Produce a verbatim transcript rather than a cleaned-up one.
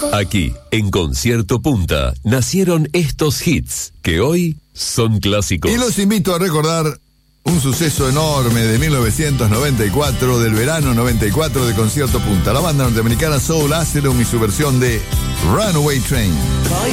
Aquí, en Concierto Punta, nacieron estos hits que hoy son clásicos. Y los invito a recordar un suceso enorme de mil novecientos noventa y cuatro, del verano noventa y cuatro de Concierto Punta. La banda norteamericana Soul Asylum y su versión de Runaway Train.